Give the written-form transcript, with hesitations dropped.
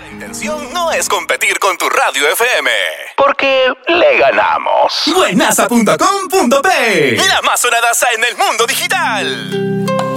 La intención no es competir con tu radio FM, porque le ganamos. Buenaza.com.p, la más sonadaza en el mundo digital.